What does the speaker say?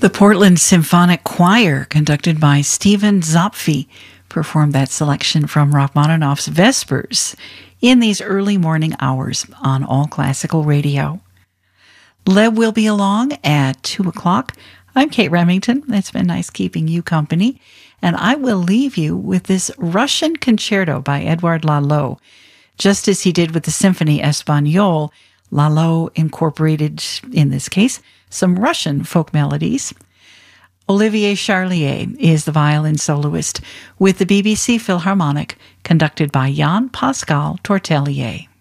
The Portland Symphonic Choir, conducted by Stephen Zopfi, performed that selection from Rachmaninoff's Vespers in these early morning hours on All Classical Radio. Lev will be along at 2 o'clock. I'm Kate Remington. It's been nice keeping you company. And I will leave you with this Russian concerto by Edouard Lalo. Just as he did with the Symphony Espagnole, Lalo incorporated, in this case, some Russian folk melodies. Olivier Charlier is the violin soloist with the BBC Philharmonic, conducted by Jan Pascal Tortelier.